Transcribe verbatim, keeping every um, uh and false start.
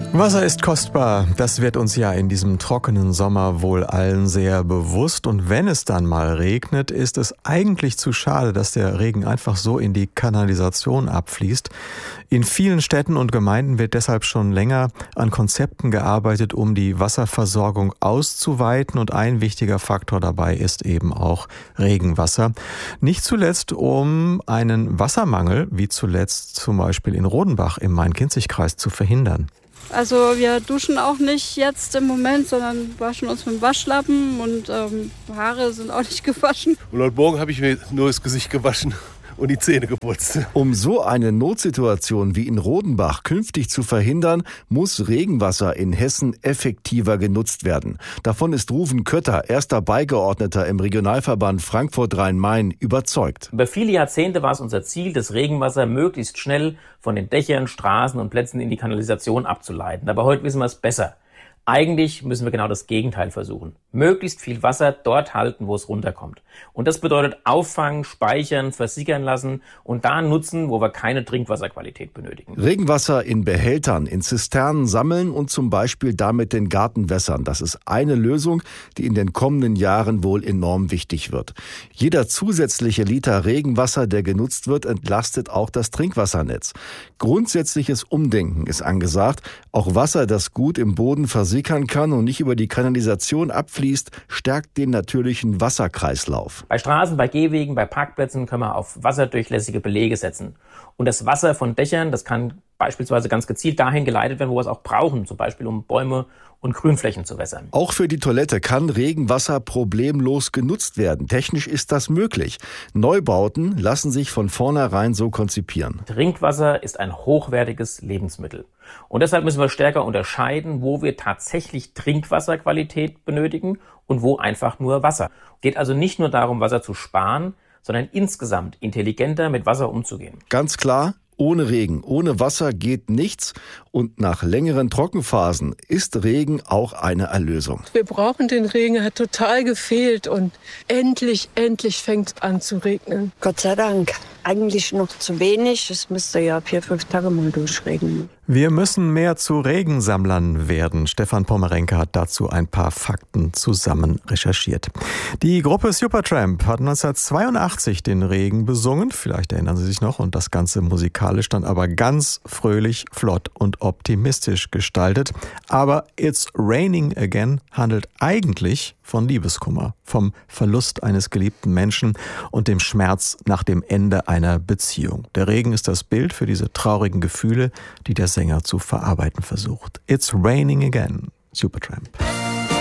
Wasser ist kostbar, das wird uns ja in diesem trockenen Sommer wohl allen sehr bewusst. Und wenn es dann mal regnet, ist es eigentlich zu schade, dass der Regen einfach so in die Kanalisation abfließt. In vielen Städten und Gemeinden wird deshalb schon länger an Konzepten gearbeitet, um die Wasserversorgung auszuweiten. Und ein wichtiger Faktor dabei ist eben auch Regenwasser. Nicht zuletzt, um einen Wassermangel, wie zuletzt zum Beispiel in Rodenbach im Main-Kinzig-Kreis, zu verhindern. Also wir duschen auch nicht jetzt im Moment, sondern waschen uns mit dem Waschlappen und ähm, Haare sind auch nicht gewaschen. Und heute Morgen habe ich mir nur das Gesicht gewaschen und die Zähne geputzt. Um so eine Notsituation wie in Rodenbach künftig zu verhindern, muss Regenwasser in Hessen effektiver genutzt werden. Davon ist Ruven Kötter, erster Beigeordneter im Regionalverband Frankfurt-Rhein-Main, überzeugt. Über viele Jahrzehnte war es unser Ziel, das Regenwasser möglichst schnell von den Dächern, Straßen und Plätzen in die Kanalisation abzuleiten. Aber heute wissen wir es besser. Eigentlich müssen wir genau das Gegenteil versuchen. Möglichst viel Wasser dort halten, wo es runterkommt. Und das bedeutet auffangen, speichern, versickern lassen und da nutzen, wo wir keine Trinkwasserqualität benötigen. Regenwasser in Behältern, in Zisternen sammeln und zum Beispiel damit den Garten wässern. Das ist eine Lösung, die in den kommenden Jahren wohl enorm wichtig wird. Jeder zusätzliche Liter Regenwasser, der genutzt wird, entlastet auch das Trinkwassernetz. Grundsätzliches Umdenken ist angesagt. Auch Wasser, das gut im Boden versickern kann und nicht über die Kanalisation abfließt, stärkt den natürlichen Wasserkreislauf. Bei Straßen, bei Gehwegen, bei Parkplätzen können wir auf wasserdurchlässige Belege setzen. Und das Wasser von Dächern, das kann beispielsweise ganz gezielt dahin geleitet werden, wo wir es auch brauchen, zum Beispiel um Bäume und Grünflächen zu wässern. Auch für die Toilette kann Regenwasser problemlos genutzt werden. Technisch ist das möglich. Neubauten lassen sich von vornherein so konzipieren. Trinkwasser ist ein hochwertiges Lebensmittel. Und deshalb müssen wir stärker unterscheiden, wo wir tatsächlich Trinkwasserqualität benötigen und wo einfach nur Wasser. Es geht also nicht nur darum, Wasser zu sparen, sondern insgesamt intelligenter mit Wasser umzugehen. Ganz klar, ohne Regen, ohne Wasser geht nichts. Und nach längeren Trockenphasen ist Regen auch eine Erlösung. Wir brauchen den Regen, er hat total gefehlt. Und endlich, endlich fängt es an zu regnen. Gott sei Dank. Eigentlich noch zu wenig. Es müsste ja vier, fünf Tage mal durchregnen. Wir müssen mehr zu Regensammlern werden. Stefan Pommerenke hat dazu ein paar Fakten zusammen recherchiert. Die Gruppe Supertramp hat neunzehnhundertzweiundachtzig den Regen besungen. Vielleicht erinnern Sie sich noch. Und das Ganze musikalisch dann aber ganz fröhlich, flott und optimistisch gestaltet. Aber It's Raining Again handelt eigentlich von Liebeskummer, vom Verlust eines geliebten Menschen und dem Schmerz nach dem Ende einer Beziehung. Der Regen ist das Bild für diese traurigen Gefühle, die der Sänger zu verarbeiten versucht. It's Raining Again, Supertramp.